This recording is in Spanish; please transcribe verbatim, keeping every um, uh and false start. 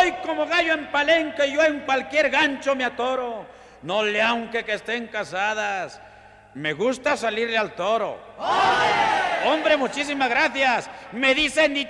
Voy como gallo en palenque y yo en cualquier gancho me atoro. No le aunque que estén casadas, me gusta salirle al toro. ¡Ole! Hombre, muchísimas gracias. Me dicen